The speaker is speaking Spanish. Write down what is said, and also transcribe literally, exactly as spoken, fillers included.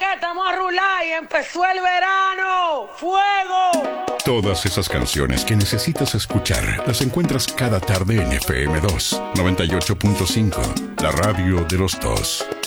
estamos a rular y empezó el verano. ¡Fuego! Todas esas canciones que necesitas escuchar las encuentras cada tarde en F M dos, noventa y ocho punto cinco, la radio de los dos.